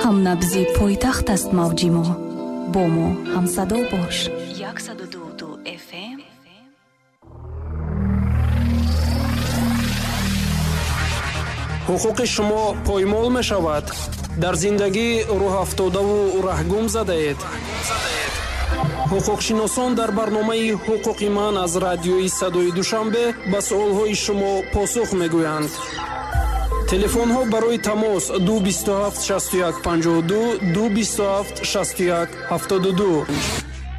ҳамнабзи пойтахт аст мавҷи мо. бо мо ҳамсадо бош. 102 FM. ҳуқуқи шумо поймол мешавад. дар зиндагӣ рӯҳафтодаву раҳгум задаед. ҳуқуқшиносон дар барномаи ҳуқуқи ман аз радиои садои душанбе ба суолҳои шумо посух мегӯянд. телефонҳо барои тамос 227 61 52 227 61 72.